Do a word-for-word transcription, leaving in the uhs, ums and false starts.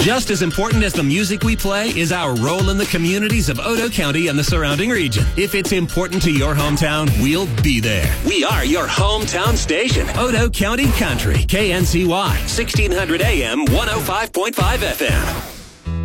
Just as important as the music we play is our role in the communities of Otoe County and the surrounding region. If it's important to your hometown, we'll be there. We are your hometown station, Otoe County Country, K N C Y, sixteen hundred A M, one oh five point five F M.